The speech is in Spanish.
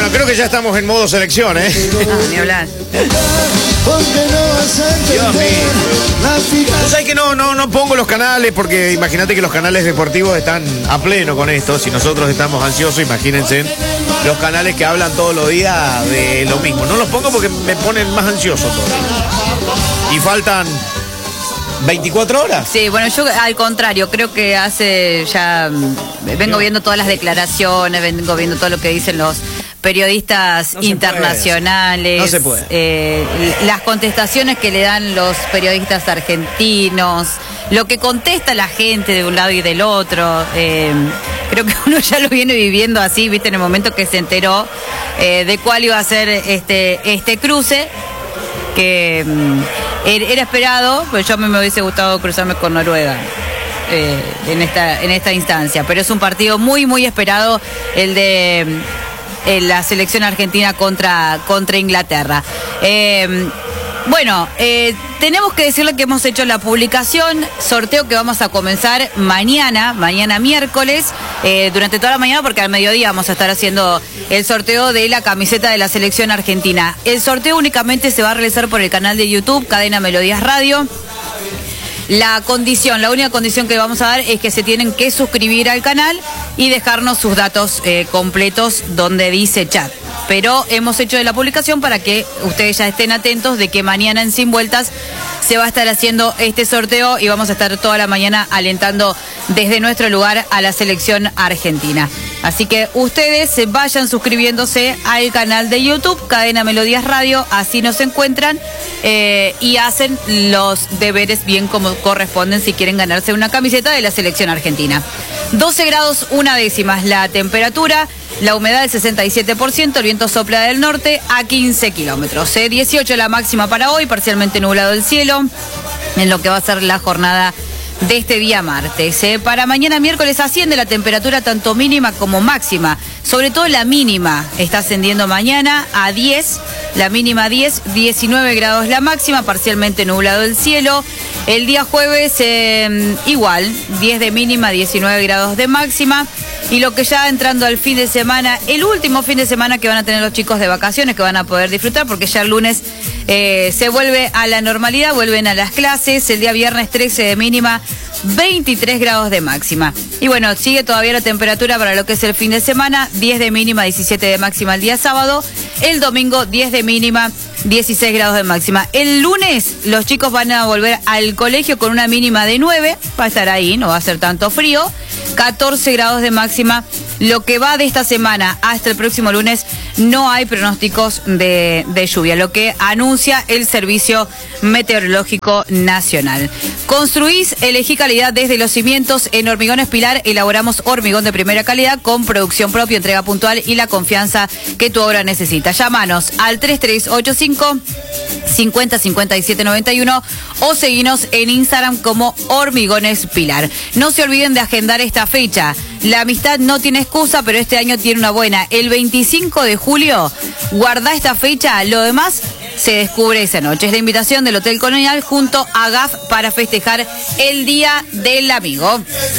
creo que ya estamos en modo selección, ¿eh? Ni hablar. Dios mío. Tú sabes que no pongo los canales porque imagínate que los canales deportivos están a pleno con esto. Si nosotros estamos ansiosos, imagínense los canales que hablan todos los días de lo mismo. No los pongo porque me ponen más ansioso todavía. Y faltan 24 horas. Sí, bueno, yo al contrario, creo que hace ya... Vengo viendo todas las declaraciones, vengo viendo todo lo que dicen los periodistas internacionales. No se puede. Las contestaciones que le dan los periodistas argentinos, lo que contesta la gente de un lado y del otro. Creo que uno ya lo viene viviendo así, viste, en el momento que se enteró de cuál iba a ser este cruce, que era esperado, pues yo a mí me hubiese gustado cruzarme con Noruega en esta instancia, pero es un partido muy, muy esperado el de la selección argentina contra Inglaterra. Bueno, tenemos que decirle que hemos hecho la publicación, sorteo que vamos a comenzar mañana miércoles, durante toda la mañana, porque al mediodía vamos a estar haciendo el sorteo de la camiseta de la selección argentina. El sorteo únicamente se va a realizar por el canal de YouTube, Cadena Melodías Radio. La única condición que vamos a dar es que se tienen que suscribir al canal y dejarnos sus datos completos donde dice chat. Pero hemos hecho la publicación para que ustedes ya estén atentos de que mañana en Sin Vueltas se va a estar haciendo este sorteo y vamos a estar toda la mañana alentando desde nuestro lugar a la selección argentina. Así que ustedes vayan suscribiéndose al canal de YouTube, Cadena Melodías Radio, así nos encuentran y hacen los deberes bien como corresponden si quieren ganarse una camiseta de la selección argentina. 12 grados 1 décimas la temperatura, la humedad del 67%, el viento sopla del norte a 15 kilómetros. 18 la máxima para hoy, parcialmente nublado el cielo, en lo que va a ser la jornada de este día martes. Para mañana miércoles asciende la temperatura tanto mínima como máxima. Sobre todo la mínima está ascendiendo mañana a 10, la mínima 10, 19 grados la máxima, parcialmente nublado el cielo. El día jueves igual, 10 de mínima, 19 grados de máxima. Y lo que ya entrando al fin de semana, el último fin de semana que van a tener los chicos de vacaciones, que van a poder disfrutar, porque ya el lunes se vuelve a la normalidad, vuelven a las clases. El día viernes 13 de mínima, 23 grados de máxima. Y bueno, sigue todavía la temperatura para lo que es el fin de semana, 10 de mínima, 17 de máxima el día sábado. El domingo 10 de mínima, 16 grados de máxima. El lunes los chicos van a volver al colegio con una mínima de 9, va a estar ahí, no va a ser tanto frío. 14 grados de máxima. Lo que va de esta semana hasta el próximo lunes no hay pronósticos de lluvia, lo que anuncia el Servicio Meteorológico Nacional. Construís, elegí calidad desde los cimientos. En Hormigones Pilar elaboramos hormigón de primera calidad con producción propia, entrega puntual y la confianza que tu obra necesita. Llámanos al 3385 50 57 91 o seguinos en Instagram como Hormigones Pilar. No se olviden de agendar esta fecha. La amistad no tiene excusa, pero este año tiene una buena. El 25 de julio, guardá esta fecha, lo demás se descubre esa noche. Es la invitación del Hotel Colonial junto a GAF para festejar el Día del Amigo.